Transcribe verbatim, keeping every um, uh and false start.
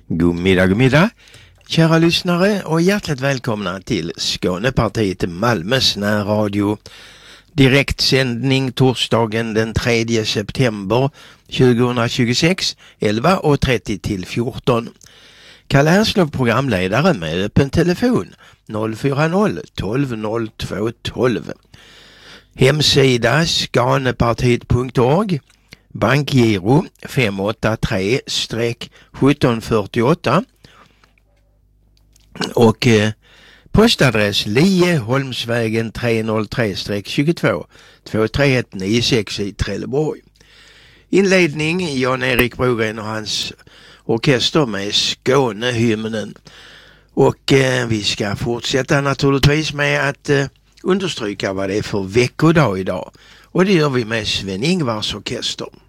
God middag, god middag, kära lyssnare, och hjärtligt välkomna till Skånepartiet Malmös närradio. Direktsändning torsdagen den tredje september tjugohundratjugosex, elva och trettio till fjorton. Kalle Härslov, programledare, med öppen telefon noll fyra noll tolv noll två tolv. Hemsida skanepartiet punkt org. Bankgiro fem åtta tre sjutton fyrtioåtta och eh, postadress Lieholmsvägen tre noll tre tjugotvå två tre ett nio sex i Trelleborg. Inledning Jan-Erik Brogren och hans orkester med Skånehymnen. Och eh, vi ska fortsätta naturligtvis med att eh, understryka vad det är för veckodag idag. Och det gör vi med Sven-Ingvars orkester.